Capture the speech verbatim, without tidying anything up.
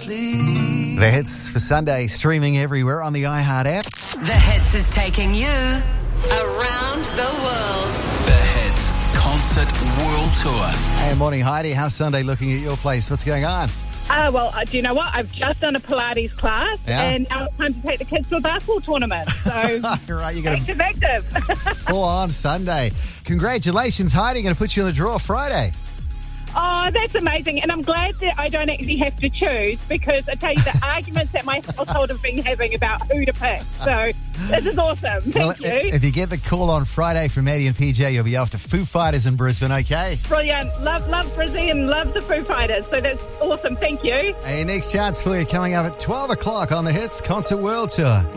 sleep. The Hits for Sunday, streaming everywhere on the iHeart app. The Hits is taking you around the world. The Hits Concert World Tour. Hey, morning, Heidi. How's Sunday looking at your place? What's going on? Uh, well, uh, do you know what? I've just done a Pilates class, Yeah. and now it's time to take the kids to a basketball tournament. So, right, you're going to active, active. full on Sunday. Congratulations, Heidi. Going to put you in the draw Friday. Oh, that's amazing. And I'm glad that I don't actually have to choose, because I tell you, the arguments that my household have been having about who to pick. So this is awesome. Thank Well, you. if you get the call on Friday from Eddie and P J, you'll be off to Foo Fighters in Brisbane, okay? Brilliant. Love, love Brizzy and love the Foo Fighters. So that's awesome. Thank you. Hey, next chance for you coming up at twelve o'clock on the Hits Concert World Tour.